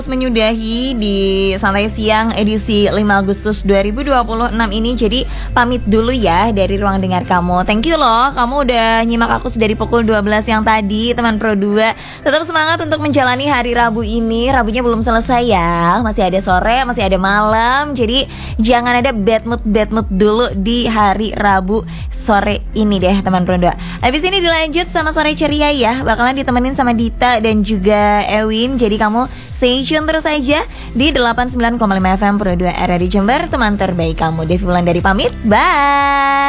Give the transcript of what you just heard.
menyudahi di Santai Siang edisi 5 Agustus 2026 ini. Jadi pamit dulu ya dari ruang dengar kamu. Thank you loh, kamu udah nyimak aku dari pukul 12 yang tadi, teman Pro 2. Tetap semangat untuk menjalani hari Rabu ini. Rabunya belum selesai ya, masih ada sore, masih ada malam. Jadi jangan ada bad mood dulu di hari Rabu sore ini deh, teman Pro 2. Habis ini dilanjut sama Sore Ceria ya, bakalan ditemenin sama Dita dan juga Ewin. Jadi kamu stay tune terus aja di 89,5 FM Pro 2 RRI Jember, teman terbaik kamu. Devi Wulandari pamit, bye.